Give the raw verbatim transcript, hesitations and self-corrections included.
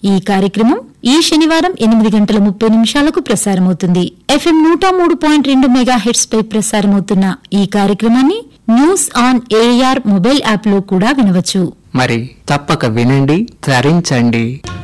ఈ కార్యక్రమం ఈ శనివారం ఎనిమిది గంటల ముప్పై నిమిషాలకు ప్రసారమవుతుంది. ఎఫ్ఎం నూట మూడు పాయింట్ రెండు మెగా హెర్ట్జ్ పై ప్రసారమవుతున్న ఈ కార్యక్రమాన్ని news on AR mobile app లో కూడా వినవచ్చు. మరి తప్పక వినండి, తరించండి.